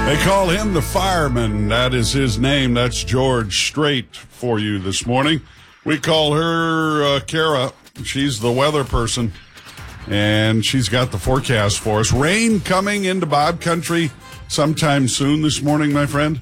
They call him the fireman. That is his name. That's George Strait for you this morning. We call her Kara. She's the weather person, and she's got the forecast for us. Rain coming into Bob Country sometime soon this morning, my friend?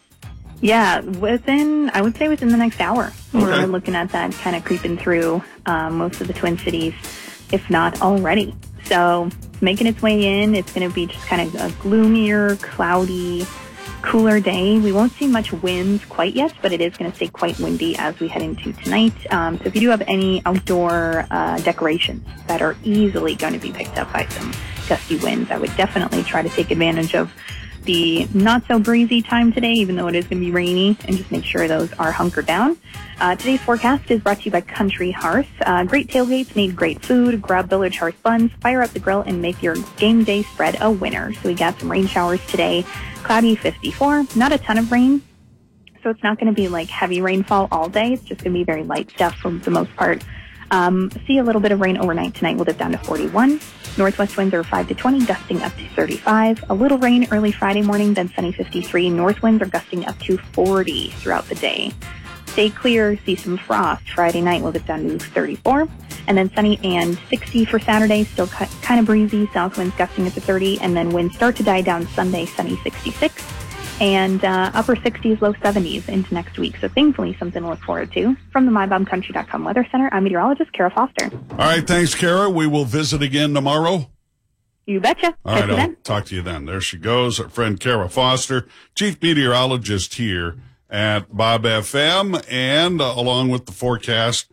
Yeah, I would say within the next hour. Okay. We're looking at that kind of creeping through most of the Twin Cities, if not already. So making its way in, it's going to be just kind of a gloomier, cloudy, cooler day. We won't see much winds quite yet, but it is going to stay quite windy as we head into tonight. So if you do have any outdoor decorations that are easily going to be picked up by some gusty winds, I would definitely try to take advantage of the not so breezy time today, even though it is going to be rainy, and just make sure those are hunkered down. Today's forecast is brought to you by Country Hearth. Great tailgates need great food. Grab Village Hearth buns, fire up the grill, and make your game day spread a winner. So we got some rain showers today. Cloudy 54, not a ton of rain. So it's not going to be like heavy rainfall all day. It's just going to be very light stuff for the most part. See a little bit of rain overnight tonight. We'll dip down to 41. Northwest winds are 5 to 20, gusting up to 35. A little rain early Friday morning, then sunny 53. North winds are gusting up to 40 throughout the day. Stay clear, see some frost. Friday night, we'll dip down to 34. And then sunny and 60 for Saturday, still kind of breezy. South winds gusting up to 30. And then winds start to die down Sunday, sunny 66. And upper 60s, low 70s into next week. So thankfully, something to look forward to. From the MyBobCountry.com Weather Center, I'm meteorologist Kara Foster. All right, thanks, Kara. We will visit again tomorrow. You betcha. All right, I'll talk to you then. There she goes, our friend Kara Foster, chief meteorologist here at Bob FM. And along with the forecast,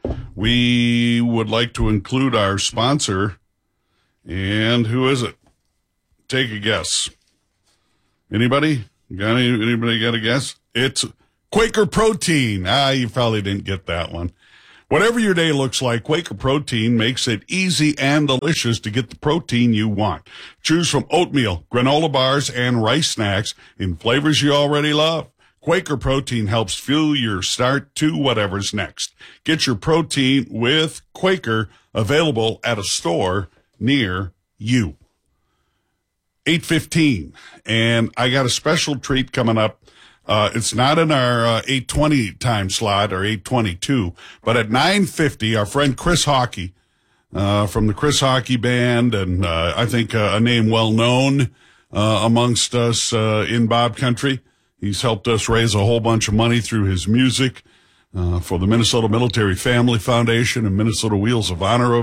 we would like to include our sponsor. And who is it? Take a guess. Anybody? Anybody got a guess? It's Quaker Protein. You probably didn't get that one. Whatever your day looks like, Quaker Protein makes it easy and delicious to get the protein you want. Choose from oatmeal, granola bars, and rice snacks in flavors you already love. Quaker Protein helps fuel your start to whatever's next. Get your protein with Quaker, available at a store near you. 8:15, and I got a special treat coming up. It's not in our 8:20 time slot or 8:22, but at 9:50, our friend Chris Hockey from the Chris Hockey Band, and I think a name well known amongst us in Bob Country. He's helped us raise a whole bunch of money through his music for the Minnesota Military Family Foundation and Minnesota Wheels of Honor